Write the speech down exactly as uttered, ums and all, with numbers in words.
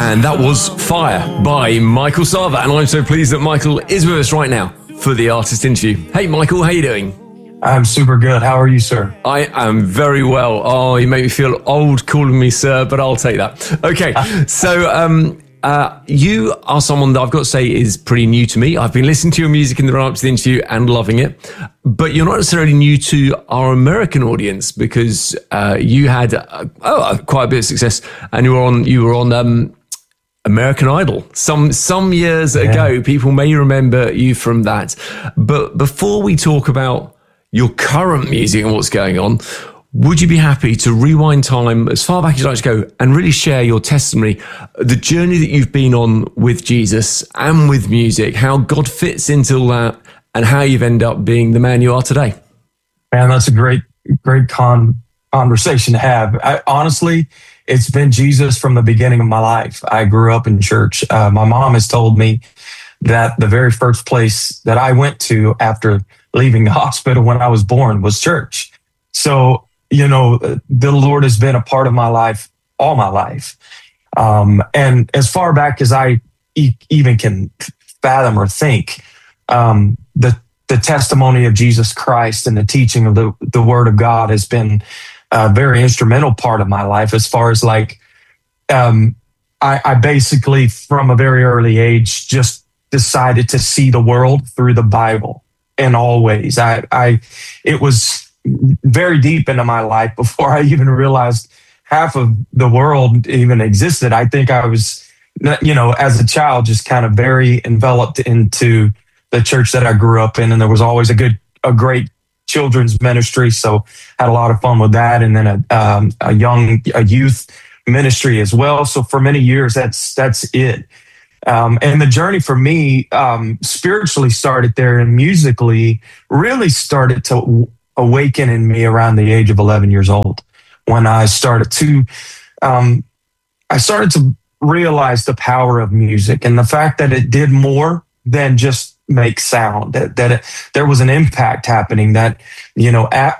And that was Fire by Michael Sava. And I'm so pleased that Michael is with us right now for the artist interview. Hey, Michael, how you doing? I'm super good. How are you, sir? I am very well. Oh, you make me feel old calling me sir, but I'll take that. Okay, so um, uh, you are someone that I've got to say is pretty new to me. I've been listening to your music in the run-up to the interview and loving it. But you're not necessarily new to our American audience because uh, you had uh, oh, quite a bit of success, and you were on you were on um, American Idol some some years yeah. ago. People may remember you from that. But before we talk about your current music and what's going on, would you be happy to rewind time as far back as you like to go and really share your testimony, the journey that you've been on with Jesus and with music, how God fits into all that, and how you've ended up being the man you are today? Man, that's a great, great con- conversation to have. I, honestly, it's been Jesus from the beginning of my life. I grew up in church. Uh, my mom has told me that the very first place that I went to after leaving the hospital when I was born was church. So, you know, the Lord has been a part of my life all my life. Um, and as far back as I e- even can fathom or think, um, the the testimony of Jesus Christ and the teaching of the, the Word of God has been a very instrumental part of my life as far as like, um, I, I basically from a very early age just decided to see the world through the Bible in all ways. I, I, it was very deep into my life before I even realized half of the world even existed. I think I was, you know, as a child, just kind of very enveloped into the church that I grew up in. And there was always a good, a great children's ministry. So had a lot of fun with that. And then a, um, a young, a youth ministry as well. So for many years, that's, that's it. Um, and the journey for me, um, spiritually started there and musically really started to w- awaken in me around the age of eleven years old when I started to, um, I started to realize the power of music and the fact that it did more than just make sound, that, that it, there was an impact happening that, you know, at,